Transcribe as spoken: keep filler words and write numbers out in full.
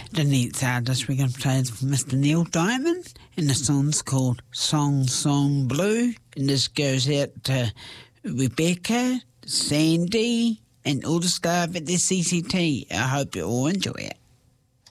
The next artist we're going to play is Mister Neil Diamond, and the song's called Song Song Blue, and this goes out to Rebecca, Sandy, and all the staff at the C C T. I hope you all enjoy it.